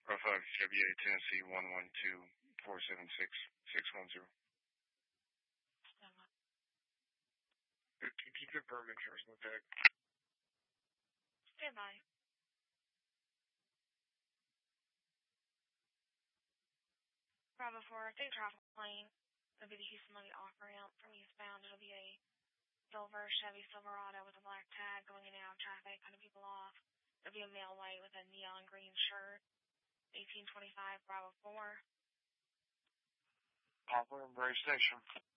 Bravo 5, Chevy Tennessee 112-476-610. Can you confirm insurance on the tag? Stand by. Bravo 4, state traffic lane. It'll be the Houston Levy off-ramp from eastbound. It'll be a silver Chevy Silverado with a black tag going in and out of traffic, cutting people off. It'll be a male white with a neon green shirt. 1825 Bravo 4. Poplar and Bray Station.